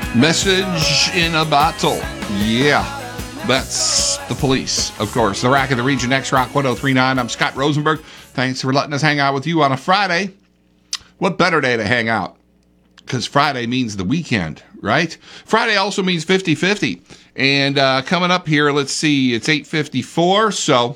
Message in a bottle. Yeah, that's the Police, of course. The Rock of the Region, X-Rock 1039. I'm Scott Rosenberg. Thanks for letting us hang out with you on a Friday. What better day to hang out? Because Friday means the weekend, right? Friday also means 50-50. And coming up here, let's see, it's 8:54. So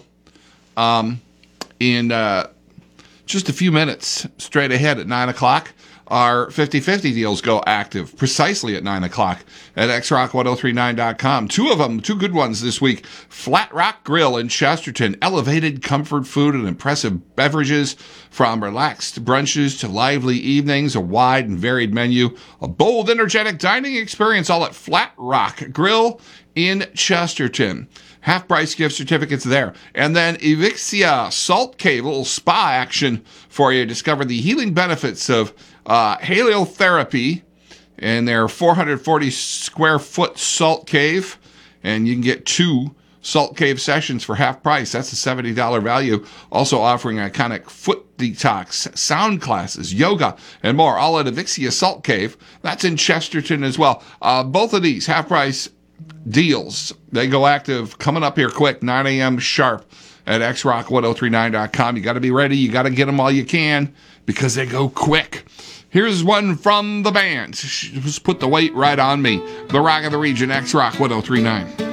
in just a few minutes straight ahead at 9 o'clock, our 50-50 deals go active precisely at 9 o'clock at xrock1039.com. Two of them, two good ones this week. Flat Rock Grill in Chesterton. Elevated comfort food and impressive beverages, from relaxed brunches to lively evenings. A wide and varied menu. A bold, energetic dining experience, all at Flat Rock Grill in Chesterton. Half-price gift certificates there. And then Evixia Salt Cave, a little spa action for you. Discover the healing benefits of heliotherapy in their 440 square foot salt cave. And you can get 2 salt cave sessions for half price. That's a $70 value. Also offering iconic foot detox, sound classes, yoga, and more. All at Evixia Salt Cave. That's in Chesterton as well. Both of these half price deals, they go active coming up here quick, 9 a.m. sharp at xrock1039.com. You got to be ready. You got to get them while you can because they go quick. Here's one from the band. Just put the weight right on me. The Rock of the Region, X-Rock 1039.